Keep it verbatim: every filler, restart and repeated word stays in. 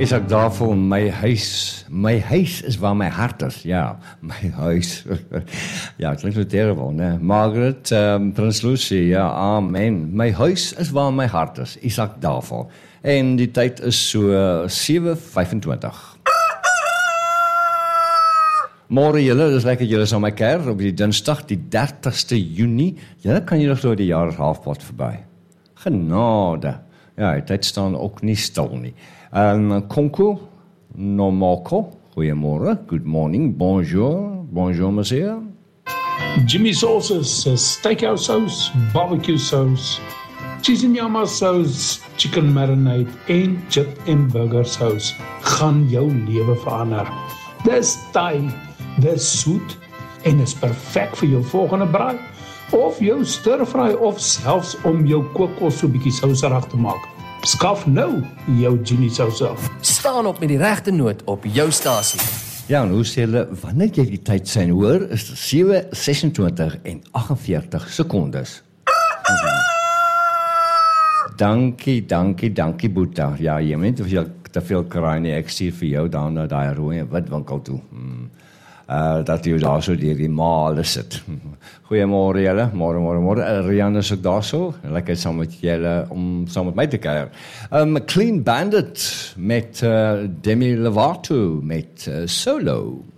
Is ek daar voor my huis. My huis is waar my hart is, ja. My huis. Ja, klinkt so terrible, né? Margaret, um, Prins Lucy, ja, amen. My huis is waar my hart is. Is ek daarvoor. En die tyd is so uh, sewe vyfentwintig. Môre julle, dis lekker julle is aan my kerk op die Dinsdag, die dertigste Junie. Julle kan julle door die jaar halfpad verby. Genade. Ja, die tyd staan ook nie stil nie. Um, Konko, Nomoko, goeiemôre, good morning, bonjour, bonjour monsieur. Jimmy sauces, uh, steakhouse sauce, barbecue sauce, cheese and yama sauce, chicken marinade en chip en burger sauce gaan jou lewe verander. Dis Thai, dis soet en is perfek vir jou volgende braai of jou stir-fry of selfs om jou kookos so bietjie souserig te maak. Skaf nou jou Jimmy saus af. Staan op met die regte noot op jou stasie. Ja, en hoe sê hulle, wanneer jy die tyd sien hoor, is dit sewe sesentwintig en aggenveertig sekondes. Dankie, dankie, dankie Boeta. Ja, jy moet of jy te veel kraai nie, ek stuur vir jou dan na die rooi en wit winkel toe. Hmm. Uh, dat jy daar so dier die male sit. Goeiemôre julle, môre, môre, môre. Uh, Rian is ook daar so, lekker saam met julle, om saam met my te kuier. Um, Clean Bandit met uh, Demi Lovato met uh, Solo.